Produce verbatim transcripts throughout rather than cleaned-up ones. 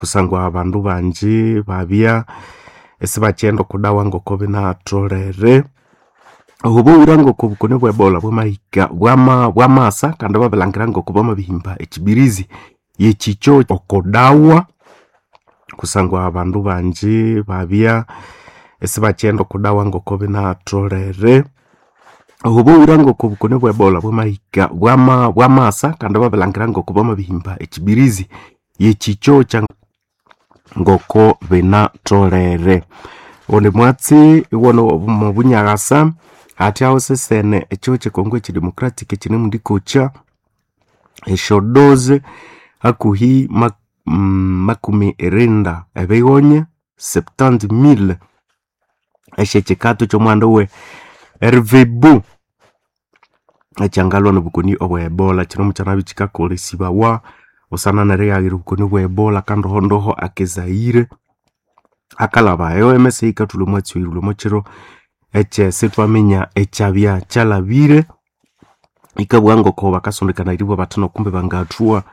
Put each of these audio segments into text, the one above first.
kusangwa abandu banji babya esibachendo kudawa ngoko binatorere obo urango kubukone bwa bola bwamahika bwama bwamasa kandi babelangira ngoko bamabihimba ekibirizi yechicho okodawa kusangwa abandu banji babya esibachendo kudawa ngoko binatorere obo urango kubukone bwa bola bwamahika bwama bwamasa kandi babelangira ngoko bamabihimba ekibirizi yechicho cha ngoko binatorere one mwatsi iwono mubunyagasa ati aho sesene echo chekongo chi democratic chine mundikocha eshodoze akuhi mak, mm, makumi erinda ebegonye septante mille eshe chikato chomwanda we ervebu echangalo nobukoni obwe ebola chino muchanabi chikakolesiba wa osana na reagiro bukoni obwe ebola kando hondoho akezaire akalaba yo emese ikatulo mwatsi irulo mochero eche setwamenya echabya chalabire ikabwango ko bakasondekana iribo batano kumbe bangatua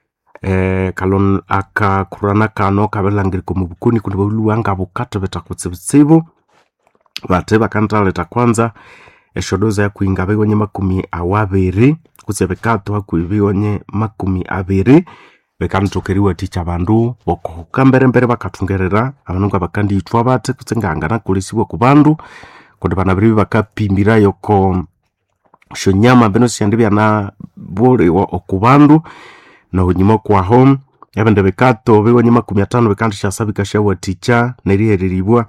eh kalon aka kurana kano kabelangire ko mubukuni kundi buluwanga bukato betakutsibitsibo bate bakantaleta kwanza eshodoza ya kuinga begonye makumi awabere kutsebekato akuibionye makumi abere bekantokeriwa ticha bandu boko kambere mbere bakatungerera abanunga bakandi itwa bate kutsenganga nakolesibwa ku bandu kundi banabiri bakapimbira yoko shonyama beno siandibya na bore okubandu na unyimo kwa home yabende bekato begonye makumi atano bekandisha sabika shawa ticha nerihereribwa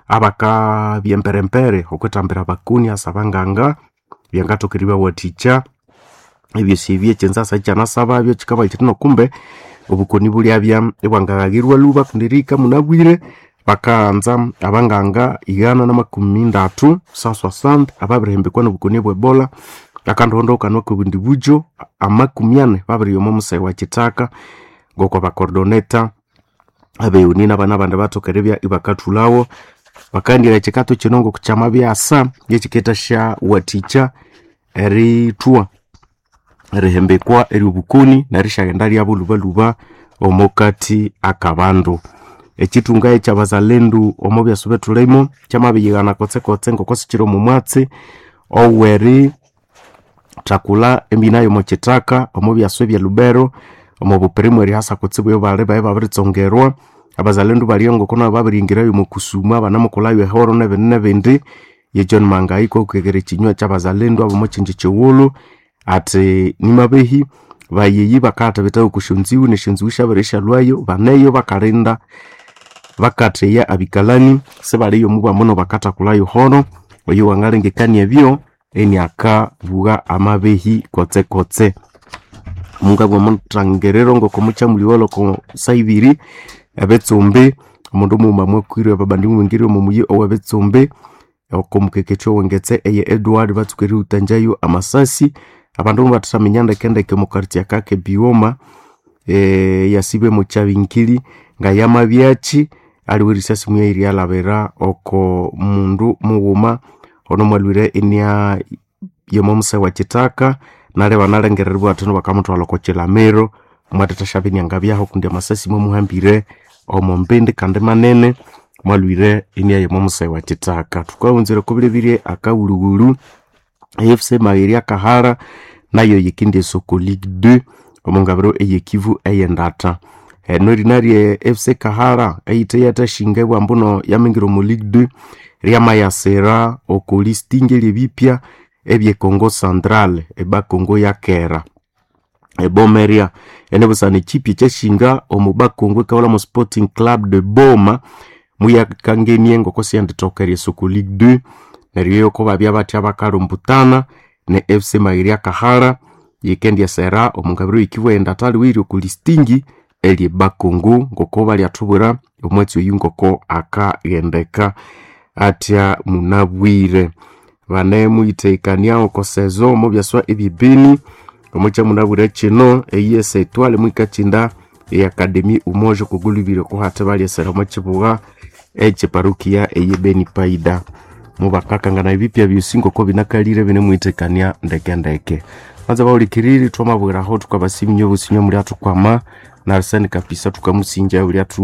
abaka byemperempere okwetambira bakuni asabanganga byangatokeriwa waticha ebyo sivye chenza cyana sababyo chikaba kitino kumbe obukoni buli abya ebwangagirwa luba kundirika munagwire bakanza abanganga igana na makumi ndatu saswa sand ababrembe kwa nobukoni bwe bola akandondoka no kubundi bujo amakumyane babiri yomo musai wa kitaka ngoko bakordoneta abeunina bana bande batokerebya ibakatulawo bakandira chikato chinongo kuchama byasa yechiketa sha waticha eri tua rehembekwa eri ubukuni narishagendari abo luba luba omokati akabandu echitunga echa bazalendu omobya subetulemo chamabiyigana kotse kotse ngokosichiro mu mwatsi oweri takula embinayo mochitaka omobya swebya lubero omobu primary hasa kutsibwe bale bae babiritsongerwa abazalendu baliongo kona babiringirayo mukusuma banamukolayo ehoro nebe nebindi ye John Mangai ko kegere chinywa chabazalendu abo mochinje chewulu ati nimabehi bayeyi bakata bitayo kushunziwu nishunziwisha beresha lwayo baneyo bakarinda bakate ya abikalani sebaliyo muba mono bakata kulayo hono oyo wangalengekani ebyo eni aka vuga amabehi kotse kotse munga bwa montangerero ngo komucha muliwolo ko saibiri abetsombe umundu mumba mwekwire babandi mwingire mu muyi owabetsombe okomukekecho wengetse eye Edward batukeri utanjayo amasasi abandu batasaminyanda kenda ke mukarti yakake bioma eh yasibe mu chabinkili nga yamabyachi aliwirisasi mu area labera oko mundu muwuma ono mwalwire enia yomomse wa kitaka nale banalengererwa atano bakamutwala ko Chilamero mwatata shabini ngabyaho kundi amasasi mu muhambire omombende kandi manene mwalwire enia yomomse wa kitaka tukawunzira kubirebire akawulugulu F C Mageria Kahara nayo yikindi soko Ligue deux omongabiro eyekivu eyendata enorinari F C Kahara eyite yatashingebwa mbuno yamingiro mu Ligue deux riama ya sera okolistinge libipya ebye Congo Central eba Congo ya Kera ebomeria enebusane chipi cheshinga omuba Congo kawala mo Sporting Club de Boma muya kangenie ngoko sianditokere soko Ligue deux neriyo ko babya batya bakarumbutana ne F C Mageria Kahara yekendi ya sera omungabiro ikivu endatali wiri okulistingi eli bakongo ngoko bali atubura omwetsi oyungoko aka gendeka atya munabwire bane muitekania oko saison mo byaswa ebibini omucha munabwire chino eyese etwale mwikachinda e academy umojo kugulubire ko hata bali sera mo chibuga eche parukia eyebeni paida mubakakangana ibipya byusingo ko binakalire bine muitekania ndeke ndeke maze bawulikiriri twamabwira ho tukabasiminyo businyo muri atukwama na arsene kapisa tukamusinja uri atu